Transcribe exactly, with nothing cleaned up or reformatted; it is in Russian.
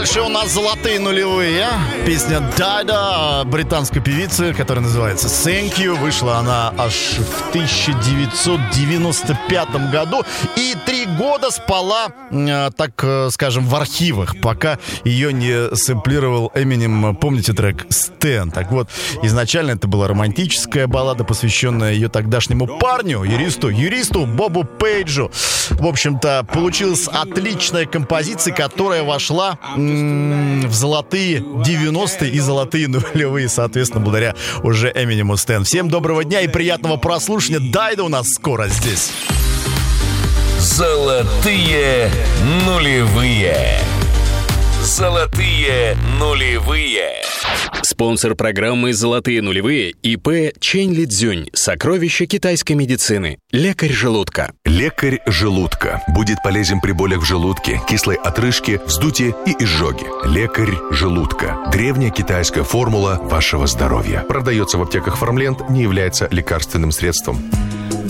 Дальше у нас золотые нулевые. Песня Дайда британской певицы, которая называется Thank You. Вышла она аж в тысяча девятьсот девяносто пятом году. И три года спала, так скажем, в архивах, пока ее не сэмплировал Эминем. Помните трек «Стэн»? Так вот, изначально это была романтическая баллада, посвященная ее тогдашнему парню, юристу, юристу Бобу Пейджу. В общем-то, получилась отличная композиция, которая вошла м- в золотые девяностые и золотые нулевые, соответственно, благодаря уже Эминему «Стэн». Всем доброго дня и приятного прослушивания. Дайда у нас скоро здесь. Золотые нулевые. Золотые нулевые. Спонсор программы «Золотые нулевые» ИП Чэнь Лидзюнь. Сокровища китайской медицины. Лекарь желудка. Лекарь желудка. Будет полезен при болях в желудке, кислой отрыжке, вздутии и изжоге. Лекарь желудка. Древняя китайская формула вашего здоровья. Продается в аптеках Фармленд, не является лекарственным средством.